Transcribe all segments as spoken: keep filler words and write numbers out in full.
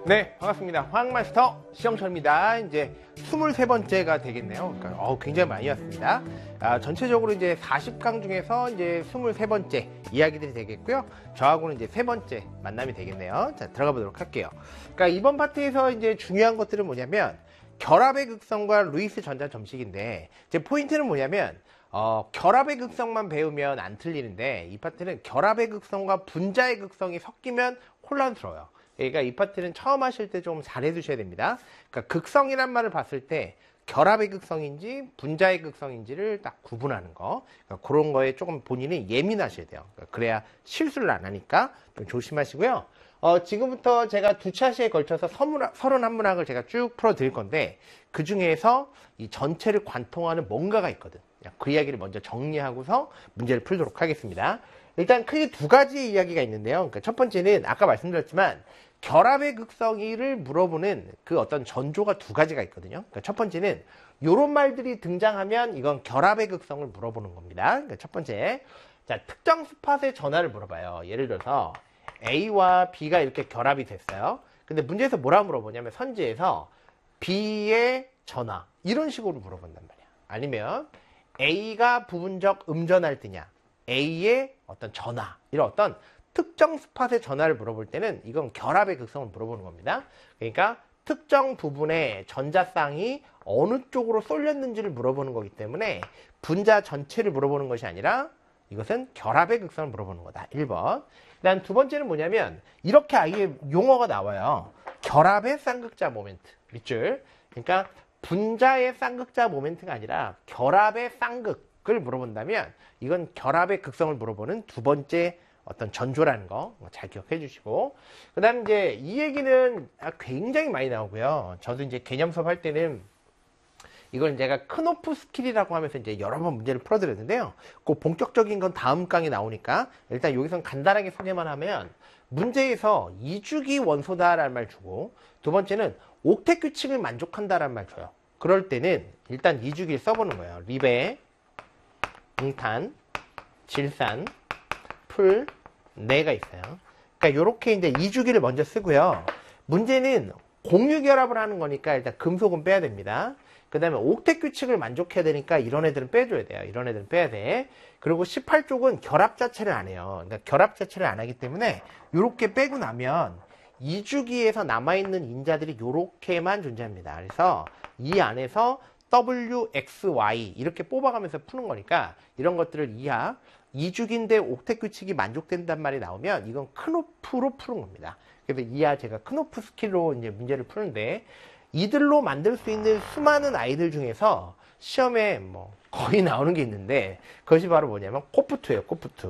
네, 반갑습니다. 화학마스터 시영철입니다. 이제 스물세 번째가 되겠네요. 그러니까 어, 굉장히 많이 왔습니다. 아, 전체적으로 이제 사십 강 중에서 이제 스물세 번째 이야기들이 되겠고요. 저하고는 이제 세 번째 만남이 되겠네요. 자, 들어가 보도록 할게요. 그러니까 이번 파트에서 이제 중요한 것들은 뭐냐면 결합의 극성과 루이스 전자 점식인데, 이제 포인트는 뭐냐면 어, 결합의 극성만 배우면 안 틀리는데, 이 파트는 결합의 극성과 분자의 극성이 섞이면 혼란스러워요. 그러니까 이 파트는 처음 하실 때 좀 잘해 두셔야 됩니다. 그러니까 극성이란 말을 봤을 때 결합의 극성인지 분자의 극성인지를 딱 구분하는 거, 그러니까 그런 거에 조금 본인이 예민하셔야 돼요. 그러니까 그래야 실수를 안 하니까 좀 조심하시고요. 어, 지금부터 제가 두 차시에 걸쳐서 서른한 문항을 제가 쭉 풀어 드릴 건데, 그 중에서 이 전체를 관통하는 뭔가가 있거든. 그 이야기를 먼저 정리하고서 문제를 풀도록 하겠습니다. 일단 크게 두 가지 이야기가 있는데요. 그러니까 첫 번째는 아까 말씀드렸지만 결합의 극성이를 물어보는 그 어떤 전조가 두 가지가 있거든요. 그러니까 첫 번째는 이런 말들이 등장하면 이건 결합의 극성을 물어보는 겁니다. 그러니까 첫 번째, 자, 특정 스팟의 전하를 물어봐요. 예를 들어서 A와 B가 이렇게 결합이 됐어요. 근데 문제에서 뭐라 물어보냐면 선지에서 B의 전하 이런 식으로 물어본단 말이야. 아니면 A가 부분적 음전할 때냐, A의 어떤 전하, 이런 어떤 특정 스팟의 전하를 물어볼 때는 이건 결합의 극성을 물어보는 겁니다. 그러니까 특정 부분의 전자쌍이 어느 쪽으로 쏠렸는지를 물어보는 거기 때문에 분자 전체를 물어보는 것이 아니라 이것은 결합의 극성을 물어보는 거다. 일 번. 그 다음 두 번째는 뭐냐면 이렇게 아예 용어가 나와요. 결합의 쌍극자 모멘트. 밑줄. 그러니까 분자의 쌍극자 모멘트가 아니라 결합의 쌍극을 물어본다면 이건 결합의 극성을 물어보는 두 번째 어떤 전조라는 거 잘 기억해 주시고, 그 다음 이제 이 얘기는 굉장히 많이 나오고요. 저도 이제 개념 수업 할 때는 이걸 제가 크노프 스킬이라고 하면서 이제 여러 번 문제를 풀어드렸는데요. 그 본격적인 건 다음 강에 나오니까 일단 여기선 간단하게 소개만 하면, 문제에서 이주기 원소다라는 말 주고, 두 번째는 옥텟 규칙을 만족한다라는 말 줘요. 그럴 때는 일단 이주기를 써보는 거예요. 리베, 잉탄, 질산, 풀, 네가 있어요. 그러니까 이렇게 이제 이주기를 먼저 쓰고요. 문제는 공유 결합을 하는 거니까 일단 금속은 빼야 됩니다. 그 다음에 옥텟 규칙을 만족해야 되니까 이런 애들은 빼줘야 돼요. 이런 애들은 빼야 돼. 그리고 십팔 쪽은 결합 자체를 안 해요. 그러니까 결합 자체를 안 하기 때문에 이렇게 빼고 나면 이주기에서 남아있는 인자들이 이렇게만 존재합니다. 그래서 이 안에서 W, X, Y 이렇게 뽑아가면서 푸는 거니까 이런 것들을 이하, 이주기인데 옥텟 규칙이 만족된단 말이 나오면 이건 크노프로 푸는 겁니다. 그래서 이하 제가 크노프 스킬로 이제 문제를 푸는데, 이들로 만들 수 있는 수많은 아이들 중에서 시험에 뭐 거의 나오는 게 있는데, 그것이 바로 뭐냐면 코프투예요. 코프투.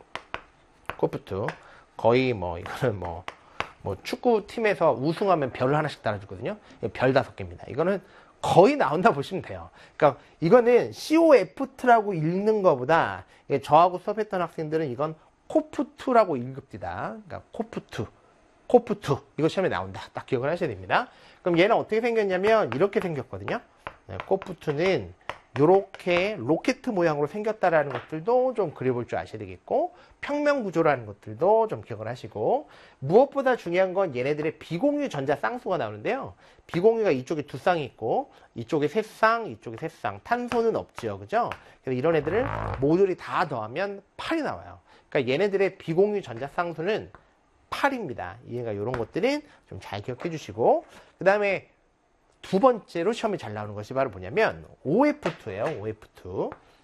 코프투. 거의 뭐 이거는 뭐, 뭐 축구팀에서 우승하면 별 하나씩 달아주거든요. 별 다섯 개입니다. 이거는 거의 나온다 보시면 돼요. 그러니까 이거는 씨오에프티라고 읽는 것보다 저하고 수업했던 학생들은 이건 코프투라고 읽읍니다. 그러니까 코프투, 코프투 이거 시험에 나온다. 딱 기억을 하셔야 됩니다. 그럼 얘는 어떻게 생겼냐면 이렇게 생겼거든요. 네, 코프투는 이렇게 로켓 모양으로 생겼다라는 것들도 좀 그려볼 줄 아셔야 되겠고, 평면 구조라는 것들도 좀 기억을 하시고, 무엇보다 중요한 건 얘네들의 비공유 전자 쌍수가 나오는데요. 비공유가 이쪽에 두 쌍이 있고 이쪽에 세 쌍, 이쪽에 세 쌍. 탄소는 없죠, 그죠? 그래서 이런 애들을 모듈이 다 더하면 팔이 나와요. 그러니까 얘네들의 비공유 전자 쌍수는 팔입니다. 얘가 이런 것들은 좀 잘 기억해 주시고, 그 다음에 두 번째로 시험이 잘 나오는 것이 바로 뭐냐면 오에프투예요. 오에프투.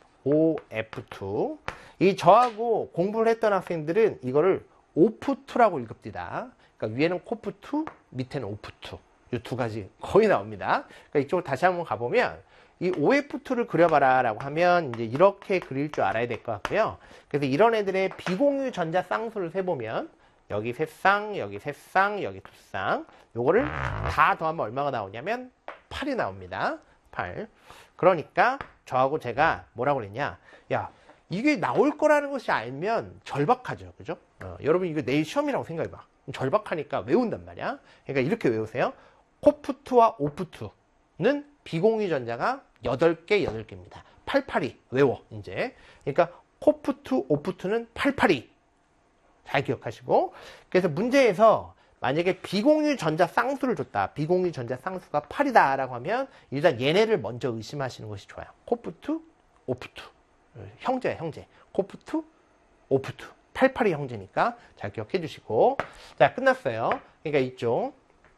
오에프투. 이 저하고 공부를 했던 학생들은 이거를 오프투라고 읽읍니다. 그러니까 위에는 코프투, 밑에는 오프투. 이 두 가지 거의 나옵니다. 그러니까 이쪽으로 다시 한번 가보면 이 오에프투를 그려봐라 라고 하면 이제 이렇게 그릴 줄 알아야 될 것 같고요. 그래서 이런 애들의 비공유 전자 쌍수를 세보면 여기 세 쌍, 여기 세 쌍, 여기 두 쌍. 요거를 다 더하면 얼마가 나오냐면 팔이 나옵니다. 팔. 그러니까 저하고 제가 뭐라고 그랬냐. 야, 이게 나올 거라는 것이 알면 절박하죠. 그죠? 어, 여러분 이거 내일 시험이라고 생각해봐. 절박하니까 외운단 말이야. 그러니까 이렇게 외우세요. 코프투와 오프투는 비공유 전자가 여덟 개, 여덟 개입니다. 팔팔이 외워, 이제. 그러니까 코프투, 오프투는 팔팔이. 잘 기억하시고, 그래서 문제에서 만약에 비공유 전자 쌍수를 줬다. 비공유 전자 쌍수가 팔이다 라고 하면 일단 얘네를 먼저 의심하시는 것이 좋아요. 코프투, 오프투. 형제야, 형제. 코프투, 오프투. 팔팔이 형제니까 잘 기억해 주시고. 자, 끝났어요. 그러니까 이쪽.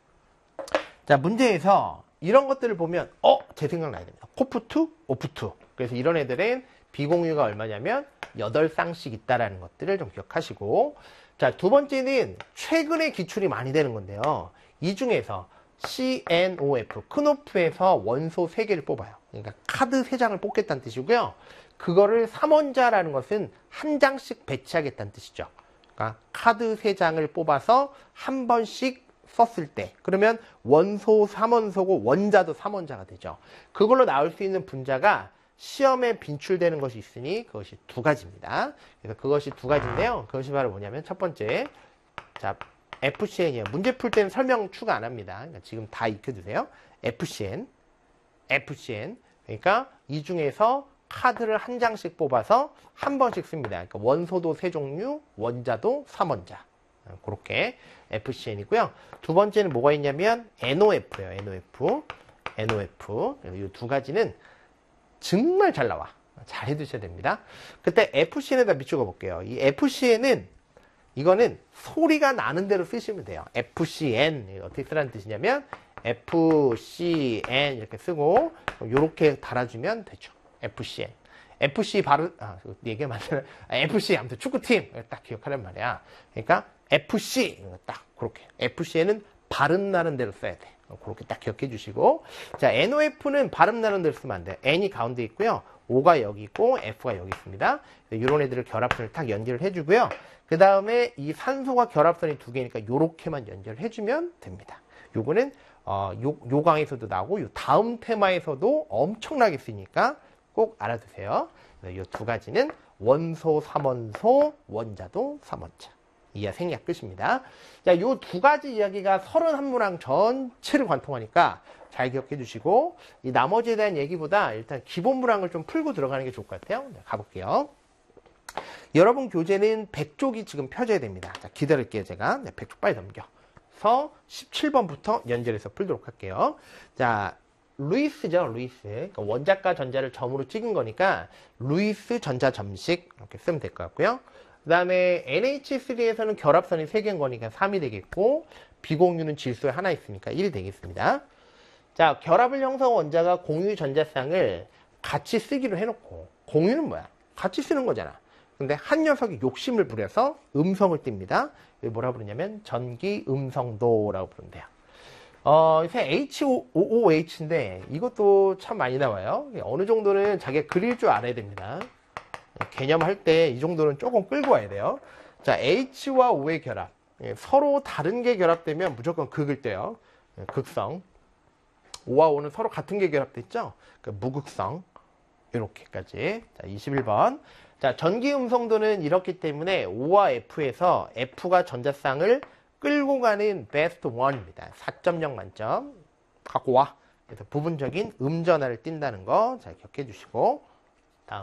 자, 문제에서 이런 것들을 보면 어? 제 생각 나야 됩니다. 코프투, 오프투. 그래서 이런 애들은 비공유가 얼마냐면 여덟 쌍씩 있다라는 것들을 좀 기억하시고. 자, 두 번째는 최근에 기출이 많이 되는 건데요. 이 중에서 씨 엔 오 에프, 크노프에서 원소 세 개를 뽑아요. 그러니까 카드 세 장을 뽑겠다는 뜻이고요. 그거를 삼 원자라는 것은 한 장씩 배치하겠다는 뜻이죠. 그러니까 카드 세 장을 뽑아서 한 번씩 썼을 때, 그러면 원소 삼 원소고 원자도 삼 원자가 되죠. 그걸로 나올 수 있는 분자가 시험에 빈출되는 것이 있으니 그것이 두 가지입니다. 그래서 그것이 두 가지인데요. 그것이 바로 뭐냐면 첫 번째, 자, 에프 씨 엔이에요. 문제 풀 때는 설명 추가 안 합니다. 그러니까 지금 다 익혀두세요. 에프 씨 엔, 에프 씨 엔. 그러니까 이 중에서 카드를 한 장씩 뽑아서 한 번씩 씁니다. 그러니까 원소도 세 종류, 원자도 삼 원자. 그렇게 에프 씨 엔이고요. 두 번째는 뭐가 있냐면 엔 오 에프예요. 엔 오 에프, 엔 오 에프. 이 두 가지는 정말 잘 나와. 잘 해두셔야 됩니다. 그때 에프 씨 엔에다 밑줄어 볼게요. 이 에프 씨 엔은 이거는 소리가 나는 대로 쓰시면 돼요. 에프 씨 엔 어떻게 쓰라는 뜻이냐면 에프 씨 엔 이렇게 쓰고 이렇게 달아주면 되죠. 에프 씨 엔. 에프 씨 바로 아, 얘기가 맞나? 에프 씨 아무튼 축구팀 딱 기억하란 말이야. 그러니까 에프 씨 딱 그렇게 에프 씨 엔은 발음 나는 대로 써야 돼. 그렇게 딱 기억해 주시고. 자, 엔 오 에프는 발음 나는 대로 쓰면 안 돼. N이 가운데 있고요. O가 여기 있고 F가 여기 있습니다. 이런 애들을 결합선을 딱 연결을 해주고요. 그 다음에 이 산소가 결합선이 두 개니까 요렇게만 연결을 해주면 됩니다. 요거는 어, 요, 요 강에서도 나오고 요 다음 테마에서도 엄청나게 쓰니까 꼭 알아두세요. 이 두 가지는 원소 삼 원소, 원자도 삼 원자. 이하 생략 끝입니다. 자, 요 두 가지 이야기가 서른한 문항 전체를 관통하니까 잘 기억해 주시고, 이 나머지에 대한 얘기보다 일단 기본 문항을 좀 풀고 들어가는 게 좋을 것 같아요. 네, 가볼게요. 여러분 교재는 백 쪽이 지금 펴져야 됩니다. 자, 기다릴게요, 제가. 네, 백 쪽 빨리 넘겨서 십칠 번부터 연결해서 풀도록 할게요. 자, 루이스죠, 루이스. 그러니까 원자과 전자를 점으로 찍은 거니까 루이스 전자 점식 이렇게 쓰면 될 것 같고요. 그 다음에 엔 에이치 쓰리에서는 결합선이 세 개인 거니까 삼이 되겠고, 비공유는 질소에 하나 있으니까 일이 되겠습니다. 자, 결합을 형성 원자가 공유 전자쌍을 같이 쓰기로 해놓고, 공유는 뭐야? 같이 쓰는 거잖아. 근데 한 녀석이 욕심을 부려서 음성을 띱니다. 이걸 뭐라 부르냐면 전기 음성도라고 부른대요. 어, 요새 에이치 오 오 에이치인데 이것도 참 많이 나와요. 어느 정도는 자기가 그릴 줄 알아야 됩니다. 개념할 때 이 정도는 조금 끌고 와야 돼요. 자, H와 O의 결합. 서로 다른 게 결합되면 무조건 극을 떼요. 극성. O와 O는 서로 같은 게 결합됐죠? 그러니까 무극성. 이렇게까지. 자, 이십일 번. 자, 전기 음성도는 이렇기 때문에 O와 F에서 F가 전자쌍을 끌고 가는 베스트 원입니다. 사 점 영 만점. 갖고 와. 그래서 부분적인 음전화를 띈다는 거 잘 기억해 주시고. 다음.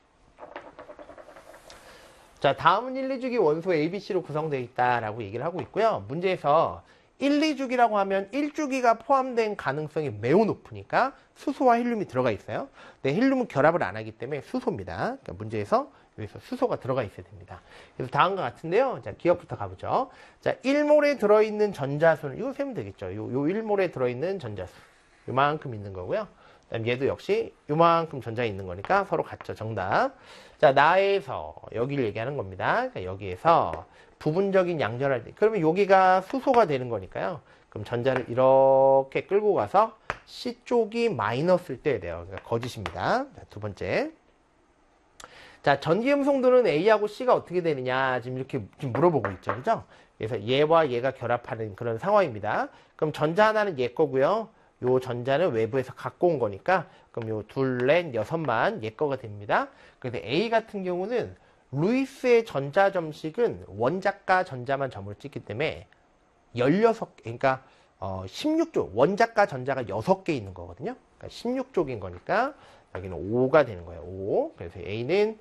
자, 다음은 일, 이 주기 원소 에이 비 씨로 구성되어 있다라고 얘기를 하고 있고요. 문제에서 일, 이 주기라고 하면 일 주기가 포함된 가능성이 매우 높으니까 수소와 헬륨이 들어가 있어요. 근데 헬륨은 결합을 안 하기 때문에 수소입니다. 그러니까 문제에서 여기서 수소가 들어가 있어야 됩니다. 그래서 다음과 같은데요. 자, 기억부터 가보죠. 자, 일 몰에 들어있는 전자수는 이거 세면 되겠죠. 요, 요 일 몰에 들어있는 전자수. 요만큼 있는 거고요. 그다음 얘도 역시 요만큼 전자가 있는 거니까 서로 같죠. 정답. 자, 나에서 여기를 얘기하는 겁니다. 그러니까 여기에서 부분적인 양전할 때, 그러면 여기가 수소가 되는 거니까요. 그럼 전자를 이렇게 끌고 가서 C 쪽이 마이너스일 때 돼요. 그러니까 거짓입니다. 자, 두 번째. 자, 전기 음성도는 A하고 C가 어떻게 되느냐 지금 이렇게 지금 물어보고 있죠. 그죠? 그래서 얘와 얘가 결합하는 그런 상황입니다. 그럼 전자 하나는 얘 거고요. 요 전자는 외부에서 갖고 온 거니까 그럼 요 둘, 넷, 여섯만 얘 거가 됩니다. 그래서 A 같은 경우는 루이스의 전자 점식은 원자과 전자만 점으로 찍기 때문에 열여섯 개, 그러니까 어 십육 쪽, 원자과 전자가 여섯 개 있는 거거든요. 그러니까 십육 쪽인 거니까 여기는 오가 되는 거예요. 오. 그래서 A는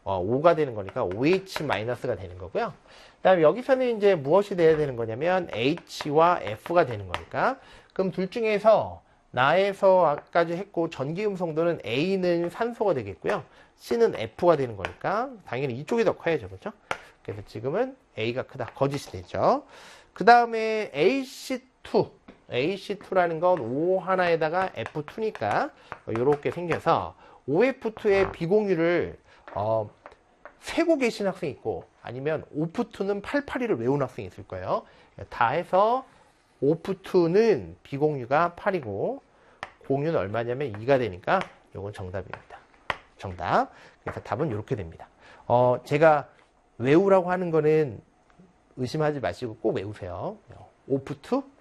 어, 오가 되는 거니까 오에이치-가 되는 거고요. 그 다음에 여기서는 이제 무엇이 돼야 되는 거냐면 H와 F가 되는 거니까 그럼 둘 중에서 나에서까지 했고 전기 음성도는 A는 산소가 되겠고요. C는 F가 되는 거니까 당연히 이쪽이 더 커야죠. 그렇죠? 그래서 지금은 A가 크다. 거짓이 되죠. 그 다음에 에이씨투. 에이씨투라는 건 오 하나에다가 에프 투니까 이렇게 생겨서 오에프투의 비공유를 어, 세고 계신 학생이 있고 아니면 오프투는 팔십팔을 외운 학생이 있을 거예요. 다 해서 오프투는 비공유가 팔이고 공유는 얼마냐면 이가 되니까 이건 정답입니다. 정답. 그래서 답은 이렇게 됩니다. 어, 제가 외우라고 하는 거는 의심하지 마시고 꼭 외우세요. 오프투